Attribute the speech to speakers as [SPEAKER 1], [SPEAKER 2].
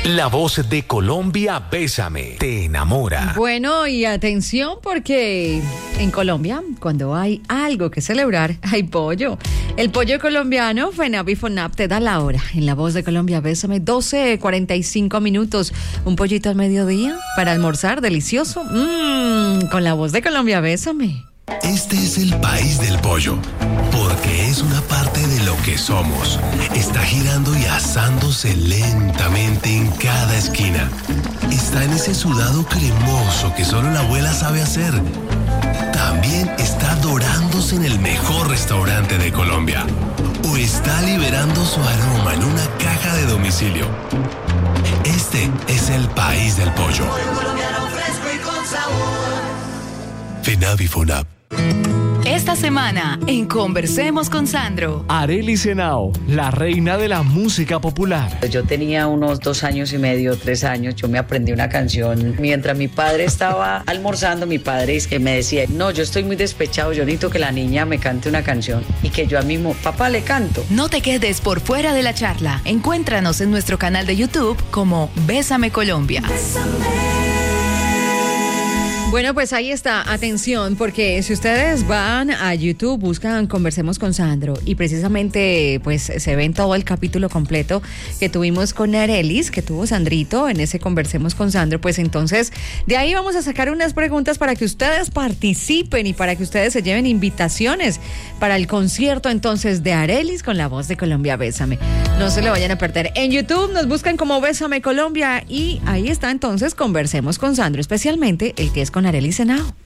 [SPEAKER 1] La voz de Colombia, Bésame, te enamora.
[SPEAKER 2] Bueno, y atención porque en Colombia, cuando hay algo que celebrar, hay pollo. El pollo colombiano, FENAP y FONAP te da la hora. En La voz de Colombia, Bésame, 12:45 minutos. Un pollito al mediodía para almorzar, delicioso. Con La voz de Colombia, Bésame.
[SPEAKER 3] Este es el país del pollo, porque es una parte de lo que somos. Está girando y asándose lentamente en cada esquina. Está en ese sudado cremoso que solo la abuela sabe hacer. También está dorándose en el mejor restaurante de Colombia. O está liberando su aroma en una caja de domicilio. Este es el país del pollo. FENAP y FONAP.
[SPEAKER 4] Esta semana, en Conversemos con Sandro.
[SPEAKER 5] Arelis Henao, la reina de la música popular.
[SPEAKER 6] Yo tenía unos 2 años y medio, 3 años, yo me aprendí una canción. Mientras mi padre estaba almorzando, mi padre me decía, no, yo estoy muy despechado, yo necesito que la niña me cante una canción. Y que yo a mismo, papá, le canto.
[SPEAKER 4] No te quedes por fuera de la charla. Encuéntranos en nuestro canal de YouTube como Bésame Colombia.
[SPEAKER 2] Bueno, pues ahí está, atención, porque si ustedes van a YouTube, buscan Conversemos con Sandro y precisamente pues se ven todo el capítulo completo que tuvimos con Arelis, que tuvo Sandrito en ese Conversemos con Sandro, pues entonces de ahí vamos a sacar unas preguntas para que ustedes participen y para que ustedes se lleven invitaciones para el concierto entonces de Arelis con La voz de Colombia, Bésame. No se lo vayan a perder. En YouTube nos buscan como Bésame Colombia y ahí está entonces Conversemos con Sandro, especialmente el que es con Arelis Henao.